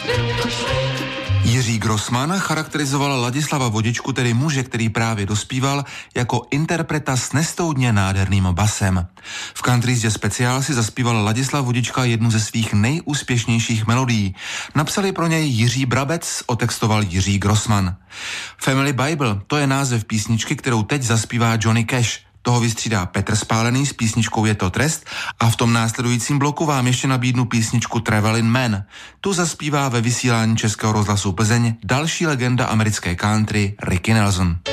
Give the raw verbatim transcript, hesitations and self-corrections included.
Jiří Grossman charakterizoval Ladislava Vodičku, tedy muže, který právě dospíval, jako interpreta s nestoudně nádherným basem. V Country Jazz speciál si zaspíval Ladislav Vodička jednu ze svých nejúspěšnějších melodií. Napsali pro něj Jiří Brabec, otextoval Jiří Grossman. Family Bible, to je název písničky, kterou teď zaspívá Johnny Cash. Toho vystřídá Petr Spálený s písničkou Je to trest a v tom následujícím bloku vám ještě nabídnu písničku Travelin' Man. Tu zaspívá ve vysílání Českého rozhlasu Plzeň další legenda americké country Ricky Nelson.